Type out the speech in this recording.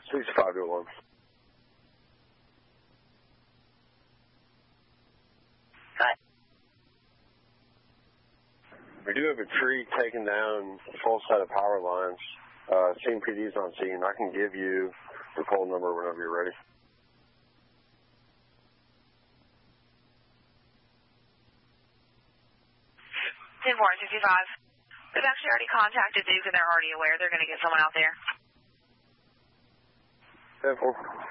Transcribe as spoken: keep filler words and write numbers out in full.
sixty-five to one. What? We do have a tree taking down a full set of power lines. Uh, C M P D's on scene. I can give you the pole number whenever you're ready. ten four sixty-five. We've actually already contacted Duke and they're already aware. They're going to get someone out there. ten four.